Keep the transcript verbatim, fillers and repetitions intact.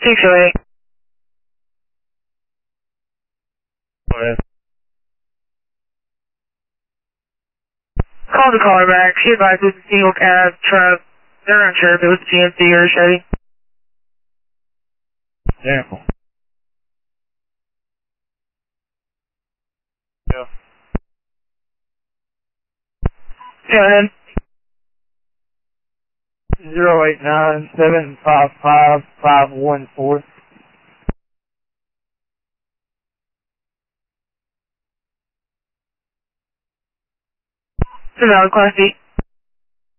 six oh eight. Go ahead. Call the caller back. She advises a single cab truck. They're unsure if it was a G M C or a Chevy. Sample. Yeah. Go ahead. Zero eight nine seven five five five one four. It's a valid Class B.